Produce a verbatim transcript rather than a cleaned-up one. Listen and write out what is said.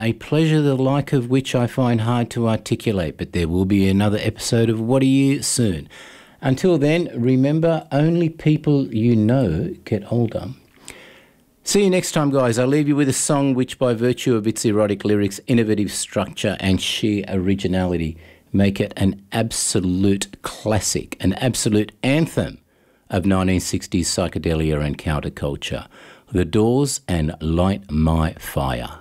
A pleasure the like of which I find hard to articulate, but there will be another episode of What Are You soon. Until then, remember, only people you know get older. See you next time, guys. I'll leave you with a song which, by virtue of its erotic lyrics, innovative structure and sheer originality, make it an absolute classic, an absolute anthem of nineteen sixties psychedelia and counterculture. The Doors and Light My Fire.